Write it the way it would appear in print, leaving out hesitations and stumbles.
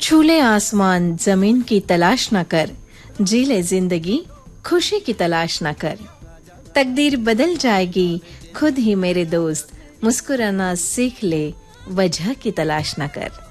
छूले आसमान जमीन की तलाश न कर, जी ले जिंदगी खुशी की तलाश न कर। तकदीर बदल जाएगी खुद ही मेरे दोस्त, मुस्कुराना सीख ले, वजह की तलाश न कर।